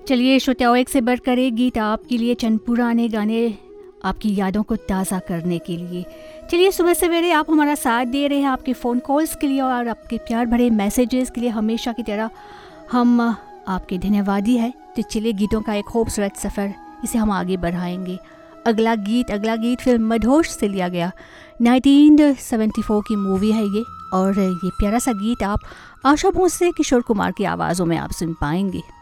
चलिए श्रोताओं, एक से बढ़कर एक गीत आपके लिए, चंद पुराने गाने आपकी यादों को ताज़ा करने के लिए। चलिए, सुबह सवेरे आप हमारा साथ दे रहे हैं, आपके फ़ोन कॉल्स के लिए और आपके प्यार भरे मैसेजेस के लिए हमेशा की तरह हम आपके धन्यवादी है। तो चलिए, गीतों का एक खूबसूरत सफ़र, इसे हम आगे बढ़ाएंगे। अगला गीत फिल्म मदहोश से लिया गया, 1974 की मूवी है ये, और ये प्यारा सा गीत आप आशा भोसले, किशोर कुमार की आवाज़ों में आप सुन पाएंगे।